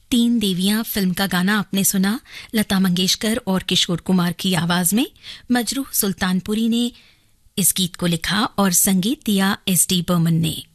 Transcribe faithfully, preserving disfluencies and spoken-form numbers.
तीन देवियां फिल्म का गाना आपने सुना लता मंगेशकर और किशोर कुमार की आवाज में। मजरूह सुल्तानपुरी ने इस गीत को लिखा और संगीत दिया एस डी बर्मन ने।